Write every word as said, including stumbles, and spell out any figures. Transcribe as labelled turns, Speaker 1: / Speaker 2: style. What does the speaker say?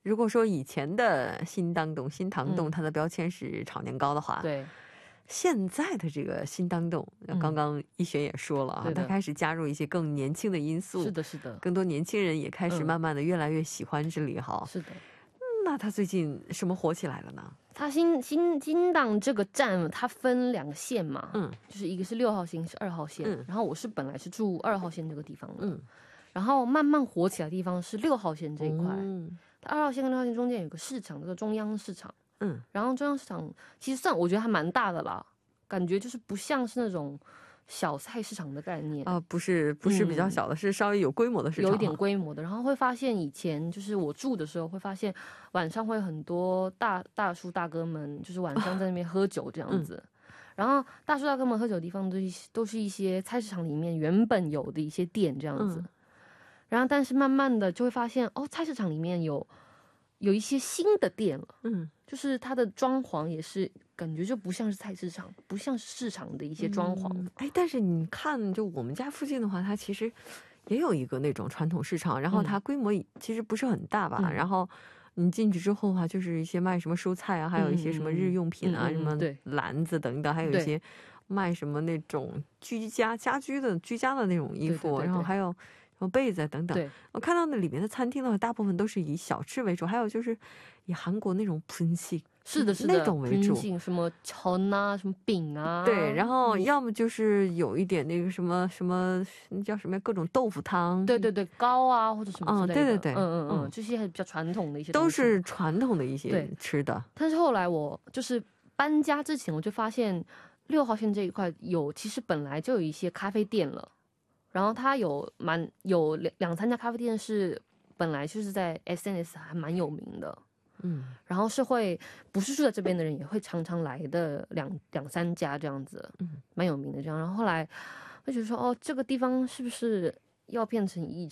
Speaker 1: 如果说以前的新当洞、新堂洞，
Speaker 2: 嗯
Speaker 1: 它的标签是炒年糕的话，
Speaker 2: 对，
Speaker 1: 现在的这个新当洞，
Speaker 2: 嗯
Speaker 1: 刚刚一璇也说了啊，
Speaker 2: 对的
Speaker 1: 它开始加入一些更年轻的因素，
Speaker 2: 是的，是的，
Speaker 1: 更多年轻人也开始
Speaker 2: 嗯
Speaker 1: 慢慢的越来越喜欢这里哈。
Speaker 2: 是的。
Speaker 1: 那它最近什么火起来了呢？
Speaker 2: 它新新金档这个站，它分两个线嘛，
Speaker 1: 嗯
Speaker 2: 就是一个是六号线，一个是二号线。
Speaker 1: 嗯
Speaker 2: 然后我是本来是住二号线这个地方的，
Speaker 1: 嗯，
Speaker 2: 然后慢慢火起来的地方是六号线这一块。
Speaker 1: 嗯
Speaker 2: 它二号线跟六号线中间有个市场，这个中央市场。
Speaker 1: 嗯
Speaker 2: 然后中央市场其实算我觉得还蛮大的啦，感觉就是不像是那种小菜市场的概念。
Speaker 1: 啊，不是不是比较小的，是稍微有规模的市场，
Speaker 2: 有一点规模的，然后会发现以前就是我住的时候，会发现晚上会很多大大叔大哥们，就是晚上在那边喝酒这样子。然后大叔大哥们喝酒的地方都是都是一些菜市场里面原本有的一些店这样子。
Speaker 1: 嗯
Speaker 2: 然后但是慢慢的就会发现，哦，菜市场里面有有一些新的店了，
Speaker 1: 嗯
Speaker 2: 就是它的装潢也是感觉就不像是菜市场，不像是市场的一些装潢。
Speaker 1: 嗯哎，但是你看，就我们家附近的话，它其实也有一个那种传统市场，然后它规模其实不是很大吧，
Speaker 2: 嗯
Speaker 1: 然后你进去之后的话，就是一些卖什么蔬菜啊，还有一些什么日用品啊，
Speaker 2: 嗯嗯嗯
Speaker 1: 什么
Speaker 2: 对
Speaker 1: 篮子等等，还有一些卖什么那种居家家居的居家的那种衣服，
Speaker 2: 对对对对
Speaker 1: 然后还有什么被子等等。
Speaker 2: 对，
Speaker 1: 我看到那里面的餐厅的话，大部分都是以小吃为主，还有就是以韩国那种喷系
Speaker 2: 是的，是的，
Speaker 1: 那种为主。
Speaker 2: 品什么城啊，什么饼啊，
Speaker 1: 对，然后
Speaker 2: 嗯
Speaker 1: 要么就是有一点那个什么什么那叫什么呀各种豆腐汤，
Speaker 2: 对对对，糕啊或者什么之类的，
Speaker 1: 嗯对对对
Speaker 2: 嗯嗯嗯，
Speaker 1: 嗯
Speaker 2: 这些还比较传统的一些东西
Speaker 1: 都是传统的一些
Speaker 2: 对
Speaker 1: 吃的。
Speaker 2: 但是后来我就是搬家之前，我就发现六号线这一块有，其实本来就有一些咖啡店了，然后它有蛮有两两三家咖啡店是本来就是在 S N S 还蛮有名的，
Speaker 1: 嗯
Speaker 2: 然后是会不是住在这边的人也会常常来的两两三家这样子，
Speaker 1: 嗯
Speaker 2: 蛮有名的这样。然后后来会觉得说，哦，这个地方是不是要变成一